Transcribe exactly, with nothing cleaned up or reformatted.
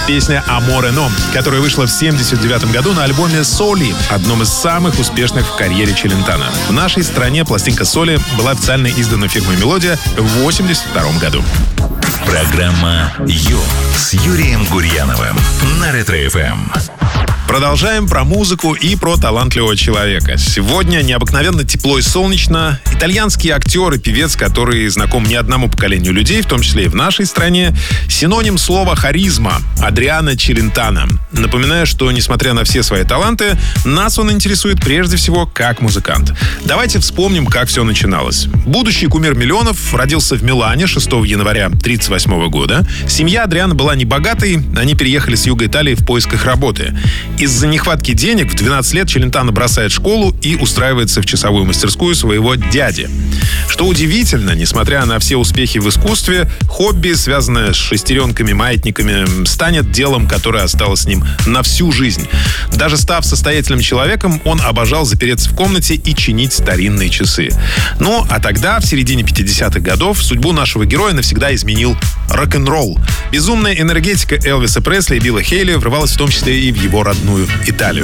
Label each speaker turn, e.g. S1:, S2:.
S1: Песня «Amore No», которая вышла в семьдесят девятом году на альбоме «Соли», одном из самых успешных в карьере Челентано. В нашей стране пластинка «Соли» была официально издана фирмой «Мелодия» в восемьдесят втором году.
S2: Программа «Ю» с Юрием Гурьяновым на Ретро-эф эм.
S1: Продолжаем про музыку и про талантливого человека. Сегодня необыкновенно тепло и солнечно. Итальянский актер и певец, который знаком не одному поколению людей, в том числе и в нашей стране. Синоним слова «харизма» — Адриано Челентано. Напоминаю, что, несмотря на все свои таланты, нас он интересует прежде всего как музыкант. Давайте вспомним, как все начиналось. Будущий кумир миллионов родился в Милане шестого января тысяча девятьсот тридцать восьмого года. Семья Адриано была небогатой, они переехали с юга Италии в поисках работы. Из-за нехватки денег в двенадцать лет Челентано бросает школу и устраивается в часовую мастерскую своего дяди. Что удивительно, несмотря на все успехи в искусстве, хобби, связанное с шестеренками, маятниками, станет делом, которое осталось с ним на всю жизнь. Даже став состоятельным человеком, он обожал запереться в комнате и чинить старинные часы. Ну, а тогда, в середине пятидесятых годов, судьбу нашего героя навсегда изменил рок-н-ролл. Безумная энергетика Элвиса Пресли и Билла Хейли врывалась в том числе и в его родную Италию.